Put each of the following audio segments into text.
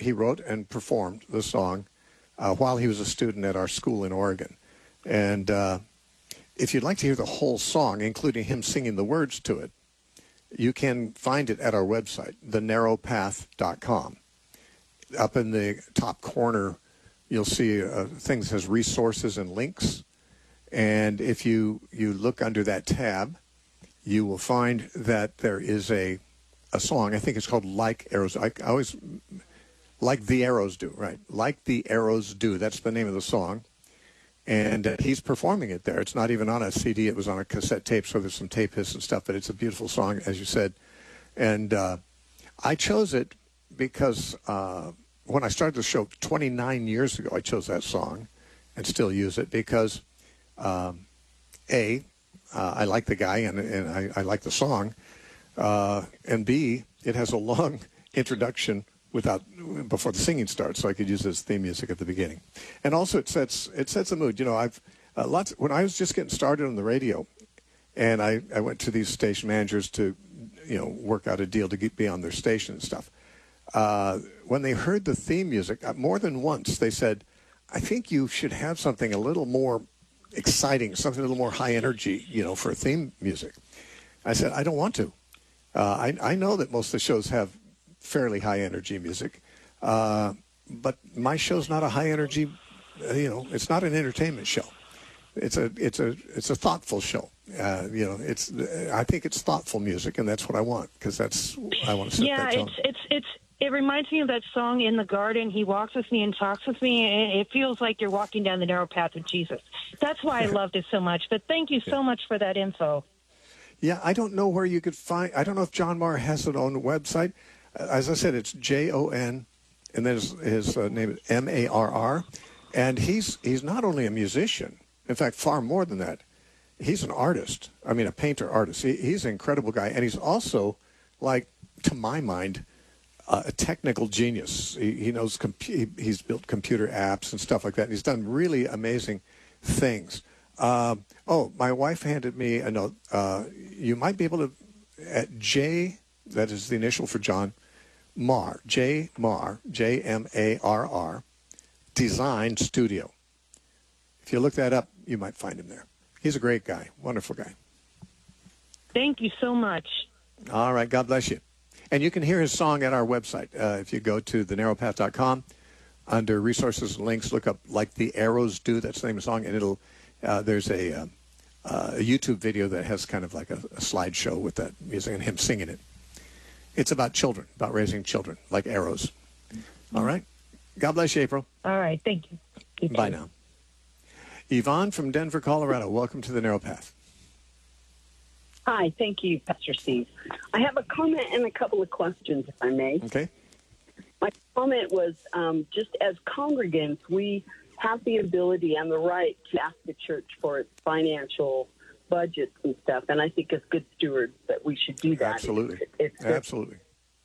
he wrote and performed the song while he was a student at our school in Oregon. And if you'd like to hear the whole song, including him singing the words to it, you can find it at our website, thenarrowpath.com. Up in the top corner, you'll see thing that says resources and links. And if you look under that tab, you will find that there is a song. I think it's called Like Arrows. I always, Like the Arrows Do, right? Like the Arrows Do. That's the name of the song. And he's performing it there. It's not even on a CD. It was on a cassette tape, so there's some tape hiss and stuff. But it's a beautiful song, as you said. And I chose it because when I started the show 29 years ago, I chose that song and still use it because, I like the guy and I like the song. And B, it has a long introduction before the singing starts, so I could use it as theme music at the beginning. And also it sets a mood. You know, I've when I was just getting started on the radio, and I went to these station managers to, work out a deal to be on their station and stuff. When they heard the theme music, more than once they said, "I think you should have something a little more exciting, something a little more high energy, for theme music." I said, "I don't want to. I know that most of the shows have fairly high energy music, but my show's not a high energy. It's not an entertainment show. It's a thoughtful show. I think it's thoughtful music, and that's what I want because I want to set that tone." It reminds me of that song In the Garden. He walks with me and talks with me, and it feels like you're walking down the narrow path of Jesus. That's why I loved it so much. But thank you so much for that info. Yeah, I don't know where you could find. I don't know if John Marr has his own website. As I said, it's Jon, and then his name is Marr, and he's not only a musician. In fact, far more than that. He's an artist. I mean, a painter artist. He's an incredible guy, and he's also, like, to my mind, a technical genius. He knows. He's built computer apps and stuff like that, and he's done really amazing things. My wife handed me a note. You might be able to, at J, that is the initial for John, Marr, J. Marr, Jmarr, Design Studio. If you look that up, you might find him there. He's a great guy, wonderful guy. Thank you so much. All right, God bless you. And you can hear his song at our website. If you go to thenarrowpath.com, under resources and links, look up Like the Arrows Do. That's the name of the song, and it'll. There's a YouTube video that has kind of like a slideshow with that music and him singing it. It's about children, about raising children, like arrows. All right. God bless you, April. All right. Thank you. Bye now. Yvonne from Denver, Colorado. Welcome to the Narrow Path. Hi. Thank you, Pastor Steve. I have a comment and a couple of questions, if I may. Okay. My comment was just as congregants, we have the ability and the right to ask the church for its financial budgets and stuff, and I think as good stewards that we should do that. Absolutely. Absolutely.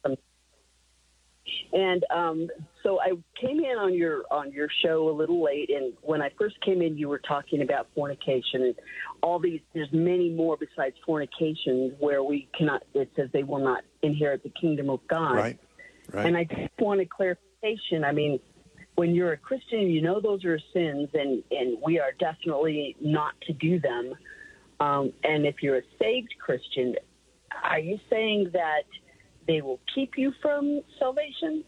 And so I came in on your show a little late, and when I first came in, you were talking about fornication and all these. There's many more besides fornication where we cannot. It says they will not inherit the kingdom of God. Right. And I just wanted clarification. I mean, when you're a Christian, you know those are sins, and we are definitely not to do them. And if you're a saved Christian, are you saying that they will keep you from salvation?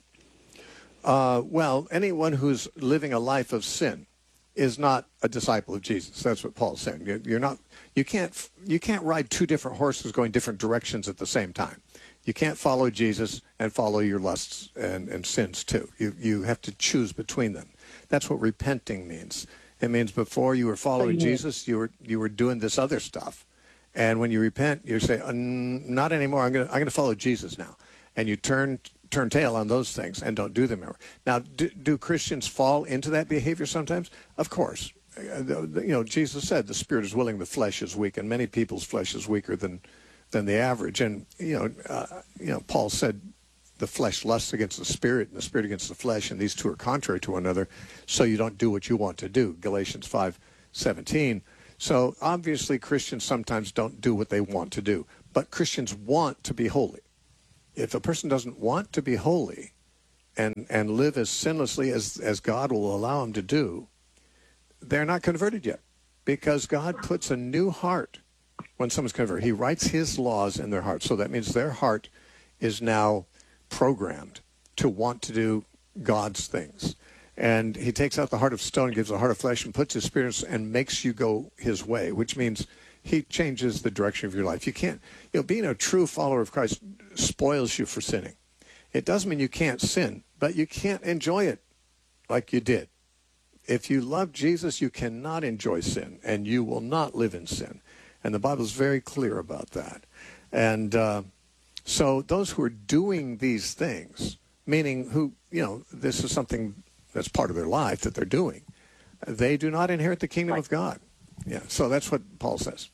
Well, anyone who's living a life of sin is not a disciple of Jesus. That's what Paul's saying. You're not. You can't ride two different horses going different directions at the same time. You can't follow Jesus and follow your lusts and sins too. You have to choose between them. That's what repenting means. It means before you were following Jesus, you were doing this other stuff, and when you repent, you say, "Not anymore. I'm going to follow Jesus now," and you turn tail on those things and don't do them anymore. Now, do Christians fall into that behavior sometimes? Of course. Jesus said the spirit is willing, the flesh is weak, and many people's flesh is weaker than the average. And Paul said the flesh lusts against the spirit and the spirit against the flesh, and these two are contrary to one another, so you don't do what you want to do. Galatians 5:17. So obviously Christians sometimes don't do what they want to do, but Christians want to be holy. If a person doesn't want to be holy, and live as sinlessly as God will allow them to do, they're not converted yet, because God puts a new heart when someone's converted. He writes his laws in their heart. So that means their heart is now programmed to want to do God's things. And he takes out the heart of stone, gives a heart of flesh, and puts his spirit and makes you go his way, which means he changes the direction of your life. You can't, being a true follower of Christ spoils you for sinning. It doesn't mean you can't sin, but you can't enjoy it like you did. If you love Jesus, you cannot enjoy sin, and you will not live in sin. And the Bible is very clear about that. And so those who are doing these things, meaning who, this is something that's part of their life that they're doing, they do not inherit the kingdom of God. Yeah, so that's what Paul says.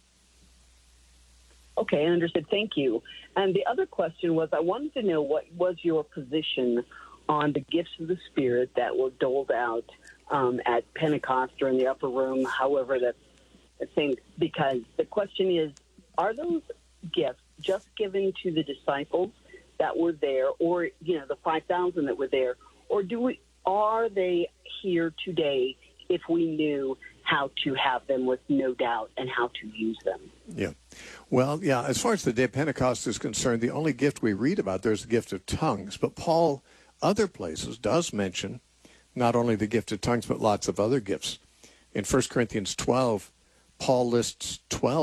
Okay, understood. Thank you. And the other question was, I wanted to know what was your position on the gifts of the Spirit that were doled out at Pentecost or in the upper room, however that's a thing, because the question is, are those gifts just given to the disciples that were there, or, the 5,000 that were there, or are they here today if we knew how to have them with no doubt and how to use them? Yeah. Well, yeah, as far as the day of Pentecost is concerned, the only gift we read about there is the gift of tongues. But Paul, other places, does mention not only the gift of tongues, but lots of other gifts. In 1 Corinthians 12, Paul lists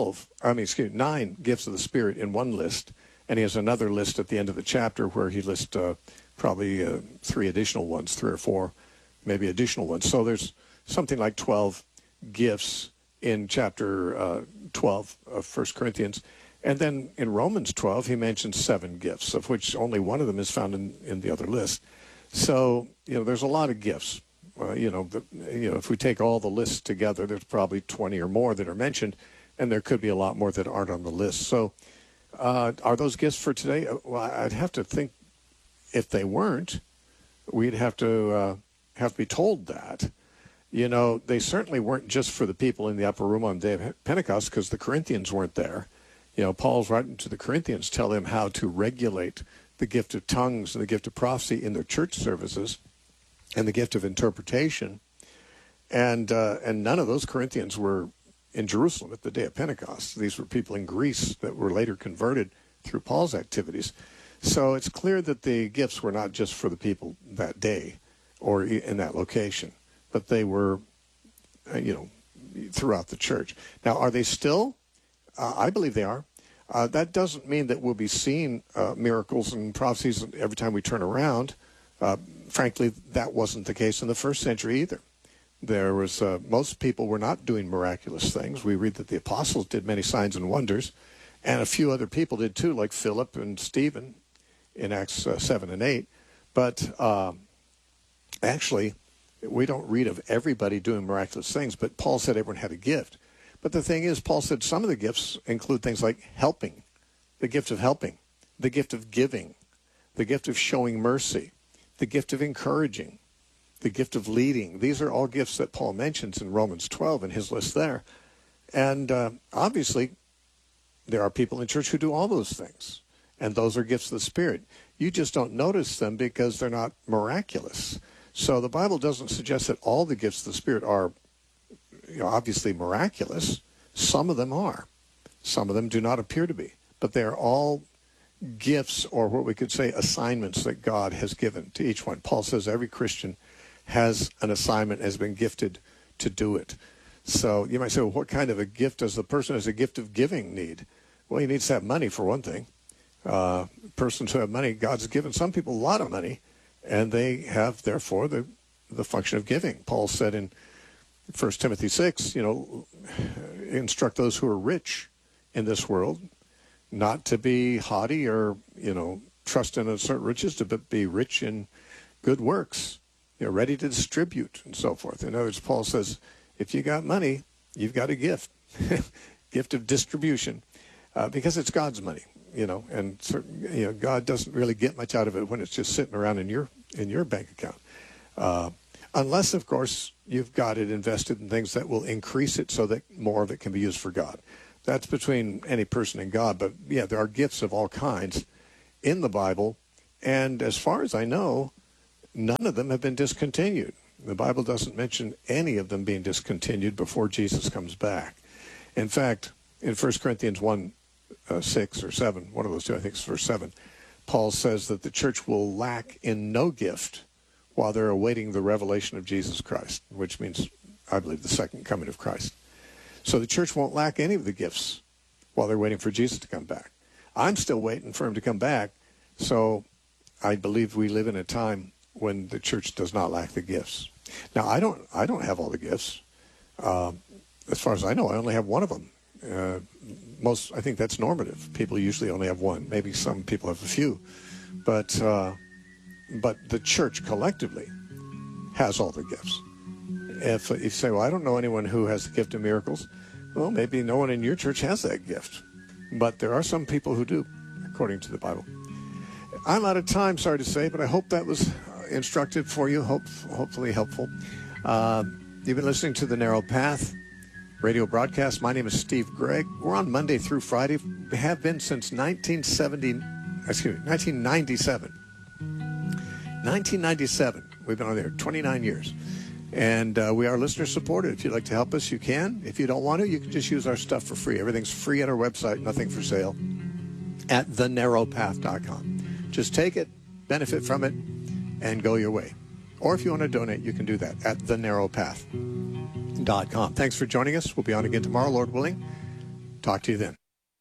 9 gifts of the Spirit in one list, and he has another list at the end of the chapter where he lists probably 3 additional ones, 3 or 4, maybe additional ones. So there's something like 12 gifts in chapter 12 of 1 Corinthians. And then in Romans 12, he mentions 7 gifts, of which only one of them is found in the other list. So, there's a lot of gifts. If we take all the lists together, there's probably 20 or more that are mentioned, and there could be a lot more that aren't on the list. So are those gifts for today? Well, I'd have to think if they weren't, we'd have to be told that. They certainly weren't just for the people in the upper room on the day of Pentecost, because the Corinthians weren't there. Paul's writing to the Corinthians, tell them how to regulate the gift of tongues and the gift of prophecy in their church services, and the gift of interpretation. And none of those Corinthians were in Jerusalem at the day of Pentecost. These were people in Greece that were later converted through Paul's activities. So it's clear that the gifts were not just for the people that day or in that location, but they were, throughout the church. Now, are they still? I believe they are. That doesn't mean that we'll be seeing miracles and prophecies every time we turn around. Frankly, that wasn't the case in the first century either. There was most people were not doing miraculous things. We read that the apostles did many signs and wonders, and a few other people did too, like Philip and Stephen in Acts 7 and 8. But actually, we don't read of everybody doing miraculous things, but Paul said everyone had a gift. But the thing is, Paul said some of the gifts include things like helping, the gift of helping, the gift of giving, the gift of showing mercy, the gift of encouraging, the gift of leading. These are all gifts that Paul mentions in Romans 12 in his list there. And obviously, there are people in church who do all those things, and those are gifts of the Spirit. You just don't notice them because they're not miraculous. So the Bible doesn't suggest that all the gifts of the Spirit are obviously miraculous. Some of them are. Some of them do not appear to be. But they're all gifts, or what we could say assignments, that God has given to each one. Paul says every Christian has an assignment, has been gifted to do it. So you might say, well, what kind of a gift does the person who has a gift of giving need? Well, he needs to have money, for one thing. Persons who have money, God's given some people a lot of money, and they have, therefore, the function of giving. Paul said in 1 Timothy 6, instruct those who are rich in this world not to be haughty or, trust in certain riches, to be rich in good works, ready to distribute and so forth. In other words, Paul says, if you got money, you've got a gift, gift of distribution, because it's God's money, and God doesn't really get much out of it when it's just sitting around in your bank account. Unless, of course, you've got it invested in things that will increase it so that more of it can be used for God. That's between any person and God. But, yeah, there are gifts of all kinds in the Bible. And as far as I know, none of them have been discontinued. The Bible doesn't mention any of them being discontinued before Jesus comes back. In fact, in 1 Corinthians 1, 6 or 7, one of those two, I think it's verse 7, Paul says that the church will lack in no gift while they're awaiting the revelation of Jesus Christ, which means, I believe, the second coming of Christ. So the church won't lack any of the gifts while they're waiting for Jesus to come back. I'm still waiting for him to come back, so I believe we live in a time when the church does not lack the gifts. Now, I don't have all the gifts. As far as I know, I only have one of them. I think that's normative. People usually only have one. Maybe some people have a few. But the church collectively has all the gifts. If you say, well, I don't know anyone who has the gift of miracles, well, maybe no one in your church has that gift. But there are some people who do, according to the Bible. I'm out of time, sorry to say, but I hope that was instructive for you, hopefully helpful. You've been listening to The Narrow Path radio broadcast. My name is Steve Gregg. We're on Monday through Friday. We have been since 1997. 1997. We've been on there 29 years. And we are listener supported. If you'd like to help us, you can. If you don't want to, you can just use our stuff for free. Everything's free at our website, nothing for sale, at thenarrowpath.com. Just take it, benefit from it, and go your way. Or if you want to donate, you can do that at thenarrowpath.com. Thanks for joining us. We'll be on again tomorrow, Lord willing. Talk to you then.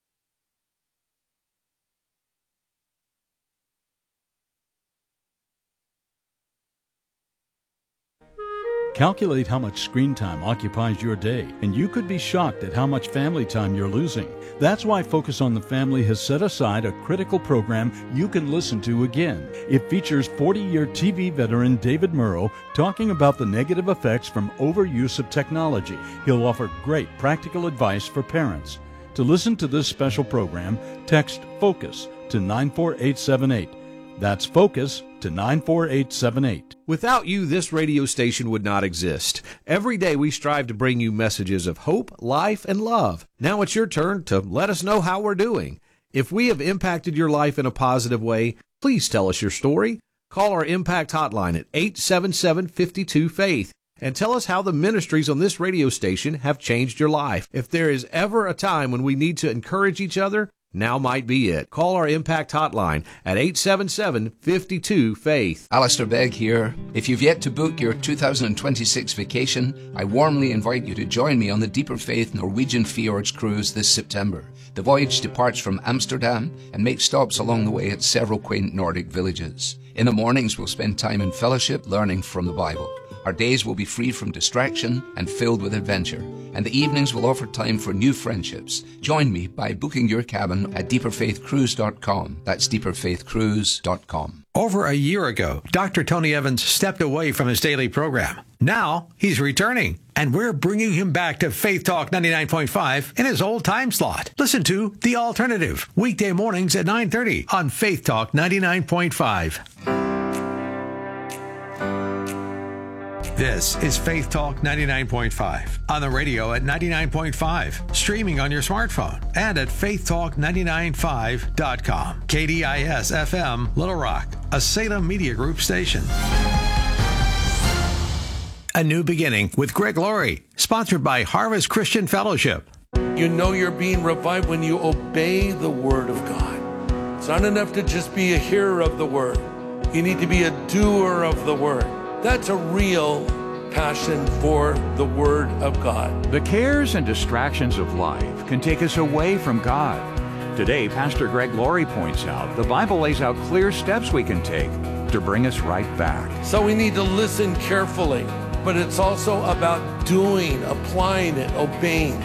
Calculate how much screen time occupies your day, and you could be shocked at how much family time you're losing. That's why Focus on the Family has set aside a critical program you can listen to again. It features 40-year TV veteran David Murrow talking about the negative effects from overuse of technology. He'll offer great practical advice for parents. To listen to this special program, text FOCUS to 94878. That's FOCUS to 94878. Without you, this radio station would not exist. Every day we strive to bring you messages of hope, life, and love. Now it's your turn to let us know how we're doing. If we have impacted your life in a positive way, please tell us your story. Call our Impact Hotline at 877-52-FAITH and tell us how the ministries on this radio station have changed your life. If there is ever a time when we need to encourage each other, now might be it. Call our Impact Hotline at 877-52-FAITH. Alistair Begg here. If you've yet to book your 2026 vacation, I warmly invite you to join me on the Deeper Faith Norwegian Fjords cruise this September. The voyage departs from Amsterdam and makes stops along the way at several quaint Nordic villages. In the mornings, we'll spend time in fellowship learning from the Bible. Our days will be free from distraction and filled with adventure, and the evenings will offer time for new friendships. Join me by booking your cabin at deeperfaithcruise.com. That's deeperfaithcruise.com. Over a year ago, Dr. Tony Evans stepped away from his daily program. Now he's returning, and we're bringing him back to Faith Talk 99.5 in his old time slot. Listen to The Alternative, weekday mornings at 9:30 on Faith Talk 99.5. This is Faith Talk 99.5 on the radio at 99.5, streaming on your smartphone and at faithtalk995.com. KDIS FM Little Rock, a Salem Media Group station. A New Beginning with Greg Laurie, sponsored by Harvest Christian Fellowship. You know you're being revived when you obey the Word of God. It's not enough to just be a hearer of the Word. You need to be a doer of the Word. That's a real passion for the Word of God. The cares and distractions of life can take us away from God. Today, Pastor Greg Laurie points out the Bible lays out clear steps we can take to bring us right back. So we need to listen carefully, but it's also about doing, applying it, obeying.